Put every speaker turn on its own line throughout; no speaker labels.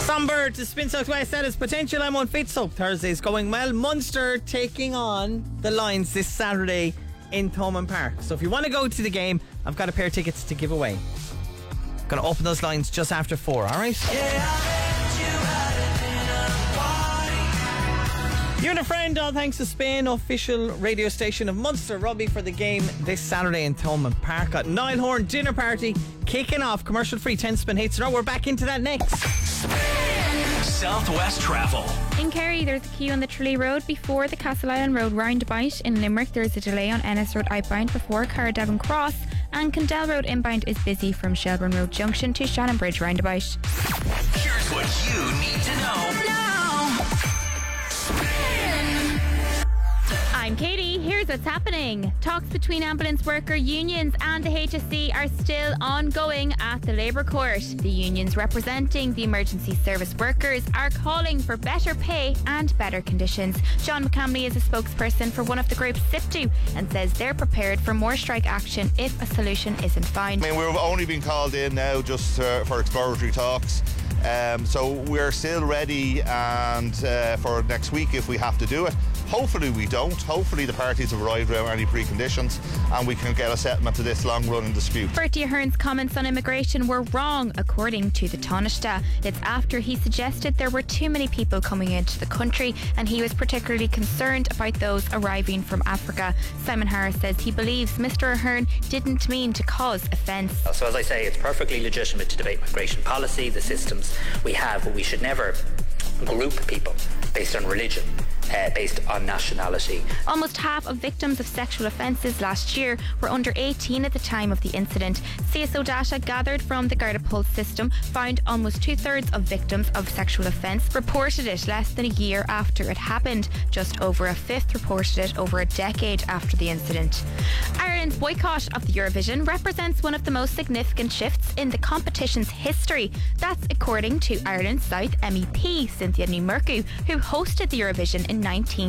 Somber to Spin Southwest at its potential. I'm on fit, so Thursday's going well. Munster taking on the Lions this Saturday in Thomond Park. So if you want to go to the game, I've got a pair of tickets to give away. Gonna open those lines just after 4, alright? You and a friend, all thanks to Spain, official radio station of Munster Rugby, for the game this Saturday in Thomond Park at Niall Horan dinner party kicking off. Commercial free 10 spin hits. We're back into that next.
Southwest Travel.
In Kerry, there's a queue on the Tralee Road before the Castle Island Road roundabout. In Limerick, there's a delay on Ennis Road outbound before Carradevon Cross. And Condell Road inbound is busy from Shelburne Road Junction to Shannon Bridge roundabout.
Here's what you need to know.
I'm Katie. Here's what's happening. Talks between ambulance worker unions and the HSE are still ongoing at the Labour Court. The unions representing the emergency service workers are calling for better pay and better conditions. John McCamley is a spokesperson for one of the groups, SIPTU, and says they're prepared for more strike action if a solution isn't found.
I mean, we've only been called in now just for exploratory talks. So we're still ready and for next week if we have to do it. Hopefully we don't. Hopefully the parties have arrived without any preconditions and we can get a settlement to this long-running dispute.
Bertie Ahern's comments on immigration were wrong, according to the Taoiseach. It's after he suggested there were too many people coming into the country and he was particularly concerned about those arriving from Africa. Simon Harris says he believes Mr Ahern didn't mean to cause offence.
So as I say, it's perfectly legitimate to debate migration policy, the systems we have, but we should never group people based on religion, based on nationality.
Almost half of victims of sexual offences last year were under 18 at the time of the incident. CSO data gathered from the Garda Pulse system found almost 2/3 of victims of sexual offence reported it less than a year after it happened. Just over a fifth reported it over a decade after the incident. Ireland's boycott of the Eurovision represents one of the most significant shifts in the competition's history. That's according to Ireland South MEP Cynthia Newmerku, who hosted the Eurovision in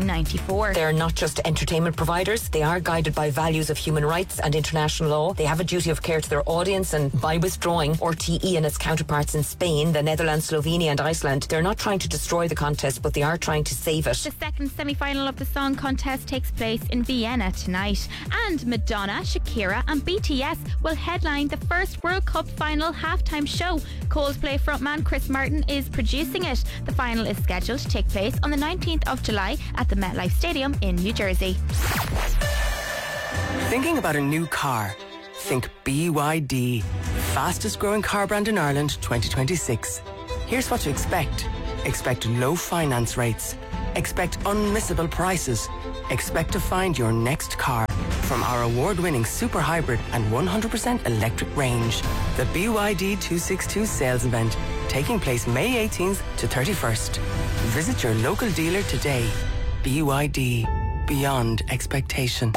1994.
They're not just entertainment providers. They are guided by values of human rights and international law. They have a duty of care to their audience, and by withdrawing RTE and its counterparts in Spain, the Netherlands, Slovenia and Iceland, they're not trying to destroy the contest, but they are trying to save it.
The second semi-final of the song contest takes place in Vienna tonight. And Madonna, Shakira and BTS will headline the first World Cup final halftime show. Coldplay frontman Chris Martin is producing it. The final is scheduled to take place on the 19th of July at the MetLife Stadium in New Jersey.
Thinking about a new car? Think BYD. Fastest growing car brand in Ireland 2026. Here's what to expect. Expect low finance rates. Expect unmissable prices. Expect to find your next car from our award-winning super hybrid and 100% electric range. The BYD 262 sales event taking place May 18th to 31st. Visit your local dealer today. BYD, beyond expectation.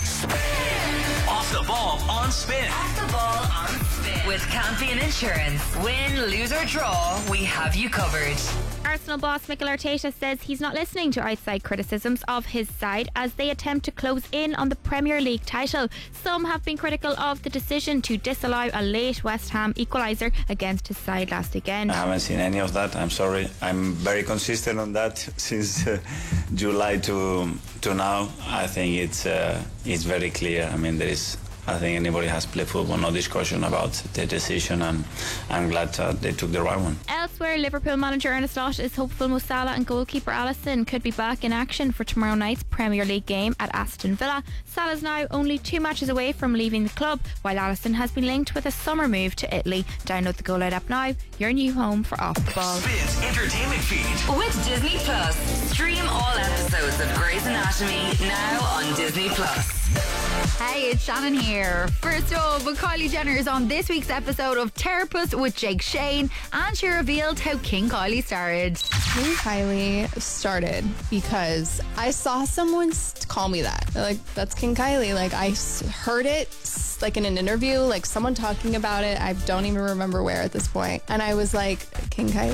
Off the ball on Spin.
Off the ball on Spin. With Campion Insurance. Win, lose or draw, we have you covered.
Arsenal boss Mikel Arteta says he's not listening to outside criticisms of his side as they attempt to close in on the Premier League title. Some have been critical of the decision to disallow a late West Ham equaliser against his side last weekend.
I haven't seen any of that. I'm sorry. I'm very consistent on that since July to now. I think it's very clear. I mean, I think anybody has played football, no discussion about the decision, and I'm glad they took the right one.
Elsewhere, Liverpool manager Ernest Lott is hopeful Mo Salah and goalkeeper Alisson could be back in action for tomorrow night's Premier League game at Aston Villa. Salah's now only 2 matches away from leaving the club, while Alisson has been linked with a summer move to Italy. Download the Go Loud app now, your new home for Off the Ball.
Spin's entertainment feed.
With Disney Plus. Stream all episodes of Grey's Anatomy now on Disney Plus.
Hey, it's Shannon here. First up, Kylie Jenner is on this week's episode of Therapist with Jake Shane, and she revealed how King Kylie started.
King Kylie started because I saw someone call me that. They're like, that's King Kylie. Like, I heard it like in an interview, like someone talking about it. I don't even remember where at this point. And I was like, King Kylie.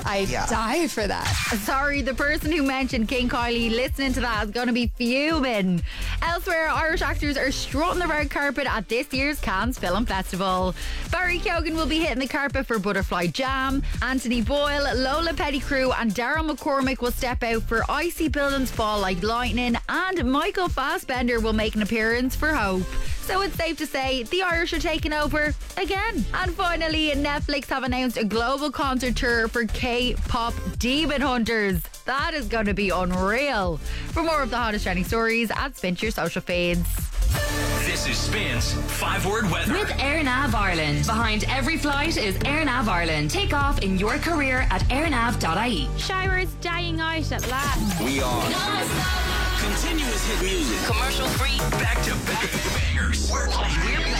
I'd die for that.
Sorry, the person who mentioned King Kylie listening to that is going to be fuming. Elsewhere, Irish actors are strutting the red carpet at this year's Cannes Film Festival. Barry Keoghan will be hitting the carpet for Butterfly Jam. Anthony Boyle, Lola Pettigrew and Daryl McCormick will step out for Icy Buildings Fall Like Lightning, and Michael Fassbender will make an appearance for Hope. So it's safe to say the Irish are taking over again. And finally, Netflix have announced a global concert tour for K-pop Demon Hunters. That is going to be unreal. For more of the hottest trending stories, spin your social feeds.
This is Spin's 5-word weather.
With AirNav Ireland. Behind every flight is AirNav Ireland. Take off in your career at airnav.ie.
Showers dying out at last.
We are continuous hit music.
Commercial free.
Back to back bangers. We're playing